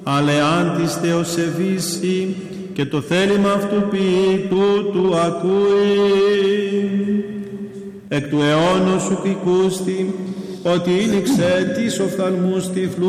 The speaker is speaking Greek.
αλλά εάν της θεοσεβήσει και το θέλημα αυτού ποιεί τούτου ακούει. Εκ του αιώνος σου κηκούστη, ότι ήλιξε τις οφθαλμούς τυφλού